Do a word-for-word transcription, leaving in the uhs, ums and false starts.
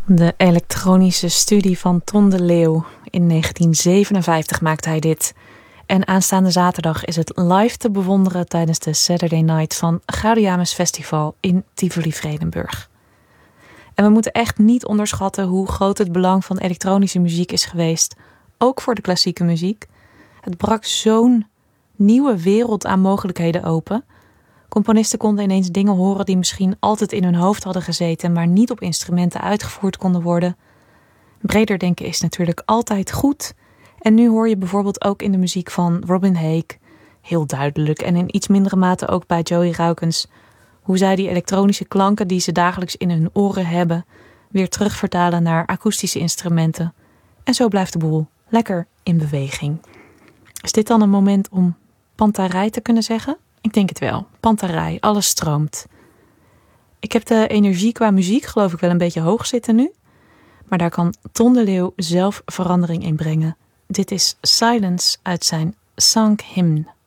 De elektronische studie van Ton de Leeuw. In negentien zevenenvijftig maakte hij dit. En aanstaande zaterdag is het live te bewonderen tijdens de Saturday Night van Gaudiamus Festival in Tivoli-Vredenburg. En we moeten echt niet onderschatten hoe groot het belang van elektronische muziek is geweest, ook voor de klassieke muziek. Het brak zo'n nieuwe wereld aan mogelijkheden open. Componisten konden ineens dingen horen die misschien altijd in hun hoofd hadden gezeten, maar niet op instrumenten uitgevoerd konden worden. Breder denken is natuurlijk altijd goed. En nu hoor je bijvoorbeeld ook in de muziek van Robin Haake, heel duidelijk, en in iets mindere mate ook bij Joey Raukens, hoe zij die elektronische klanken die ze dagelijks in hun oren hebben, weer terugvertalen naar akoestische instrumenten. En zo blijft de boel lekker in beweging. Is dit dan een moment om pantarij te kunnen zeggen? Ik denk het wel. Pantarij, alles stroomt. Ik heb de energie qua muziek geloof ik wel een beetje hoog zitten nu. Maar daar kan Ton de Leeuw zelf verandering in brengen. Dit is Silence uit zijn Cinq Hymnes.